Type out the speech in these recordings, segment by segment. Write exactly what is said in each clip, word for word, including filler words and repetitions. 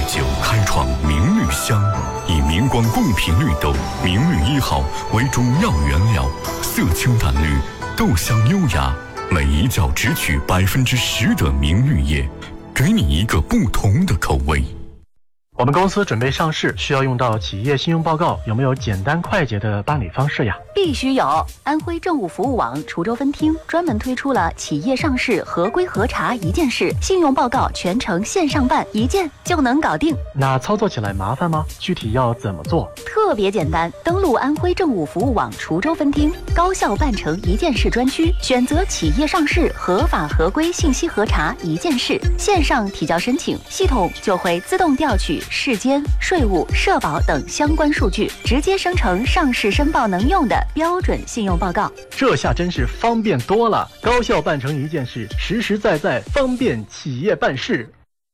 酒开创明绿香，以明光贡品绿豆明绿一号为主要原料，色清淡绿，豆香优雅，每一角只取百分之十的明绿叶，给你一个不同的口味。 我们公司准备上市，需要用到企业信用报告，有没有简单快捷的办理方式呀？ 必须有！安徽政务服务网滁州分厅专门推出了企业上市合规核查一件事，信用报告全程线上办，一键就能搞定。 那操作起来麻烦吗？具体要怎么做？ 特别简单，登录安徽政务服务网滁州分厅高效办成一件事专区，选择企业上市合法合规信息核查一件事，线上提交申请，系统就会自动调取市监、税务、社保等相关数据，直接生成上市申报能用的标准信用报告。 这下真是方便多了，高效办成一件事，实实在在方便企业办事。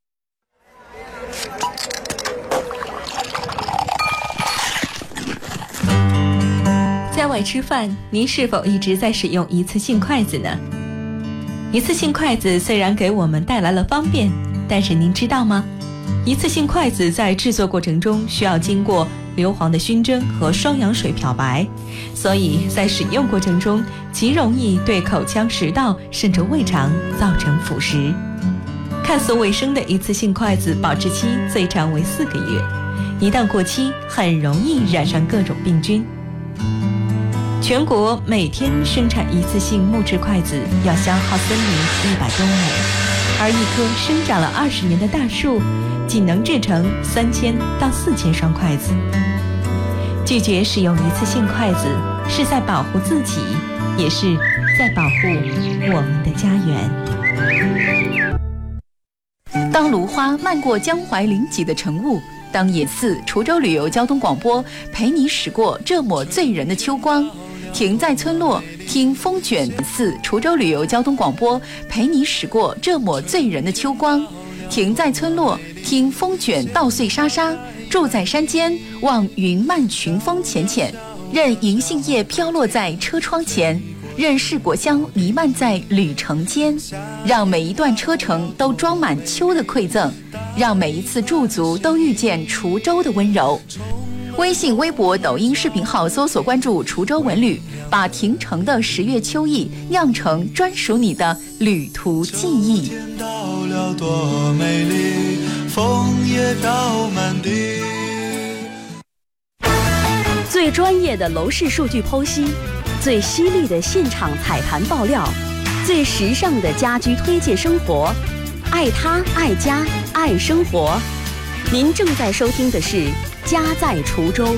在外吃饭，您是否一直在使用一次性筷子呢？一次性筷子虽然给我们带来了方便，但是您知道吗？一次性筷子在制作过程中需要经过硫磺的熏蒸和双氧水漂白，所以在使用过程中极容易对口腔、食道甚至胃肠造成腐蚀。看似卫生的一次性筷子保质期最长为四个月，一旦过期很容易染上各种病菌。全国每天生产一次性木质筷子要消耗森林一百多亩，而一棵生长了二十年的大树仅能制成三千到四千双筷子。拒绝使用一次性筷子，是在保护自己，也是在保护我们的家园。 当芦花漫过江淮临济的晨雾，当也似滁州旅游交通广播陪你驶过这抹醉人的秋光。停在村落，听风卷似滁州旅游交通广播陪你驶过这抹醉人的秋光。停在村落，听风卷稻穗沙沙，住在山间，望云漫群峰浅浅，任银杏叶飘落在车窗前，任柿果香弥漫在旅程间，让每一段车程都装满秋的馈赠，让每一次驻足都遇见滁州的温柔。微信、微博、抖音视频号搜索关注滁州文旅，把停城的十月秋意酿成专属你的旅途记忆。到了多美丽，枫叶飘满地。 最专业的楼市数据剖析，最犀利的现场踩盘爆料，最时尚的家居推荐生活，爱他爱家爱生活。您正在收听的是家在滁州。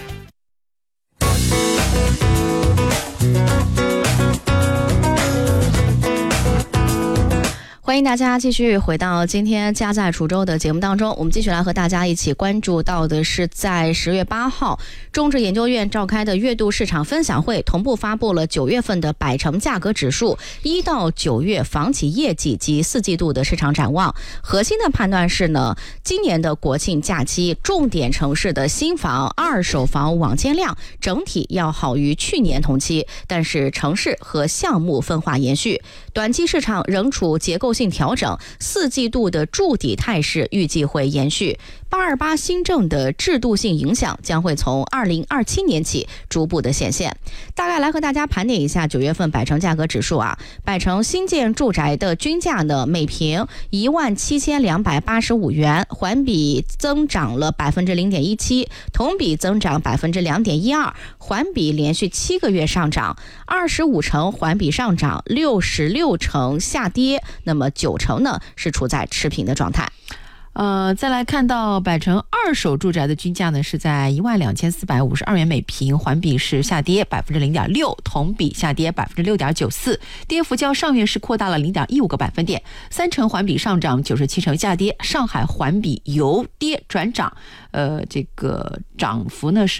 欢迎大家继续回到今天家在滁州的节目当中，我们继续来和大家一起关注到的是在十月八号中指研究院召开的月度市场分享会，同步发布了九月份的百城价格指数、一到九月房企业绩及四季度的市场展望。核心的判断是呢，今年的国庆假期重点城市的新房、二手房网签量整体要好于去年同期，但是城市和项目分化延续，短期市场仍处结构性调整，四季度的筑底态势预计会延续。八二八新政的制度性影响将会从二零二七年起逐步的显现。大概来和大家盘点一下九月份百城价格指数啊，百城新建住宅的均价呢，每平一万七千两百八十五元，环比增长了百分之零点一七，同比增长百分之两点一二，环比连续七个月上涨，二十五成环比上涨，六十六成下跌，那么九成呢是处在持平的状态。 呃，再来看到百城二手住宅的均价呢，是在一万两千四百五十二元每平，环比是下跌百分之零点六，同比下跌百分之六点九四，跌幅较上月是扩大了零点一五个百分点。三成环比上涨，九十七成下跌。上海环比由跌转涨，呃，这个涨幅呢是